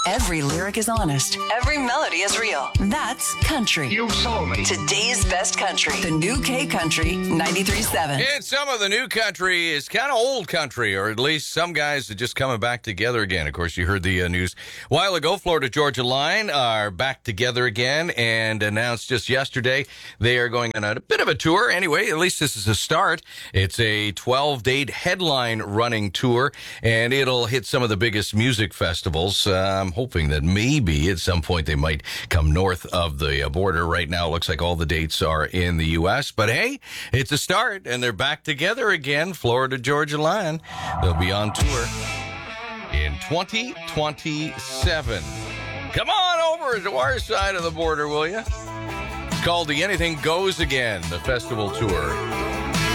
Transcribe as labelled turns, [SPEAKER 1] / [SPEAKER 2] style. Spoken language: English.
[SPEAKER 1] Every lyric is honest. Every melody is real. That's country.
[SPEAKER 2] You sold me.
[SPEAKER 1] Today's best country. The new K Country 93.7.
[SPEAKER 3] And some of the new country is kind of old country, or at least some guys are just coming back together again. Of course, you heard the news a while ago. Florida Georgia Line are back together again and announced just yesterday they are going on a bit of a tour. Anyway, at least this is a start. It's a 12-date headline running tour, and it'll hit some of the biggest music festivals. I'm hoping that maybe at some point they might come north of the border. Right now, it looks like all the dates are in the U.S., but hey, it's a start, and they're back together again. Florida Georgia Line. They'll be on tour in 2027. Come on over to our side of the border, will you? It's called the Anything Goes Again, the festival tour.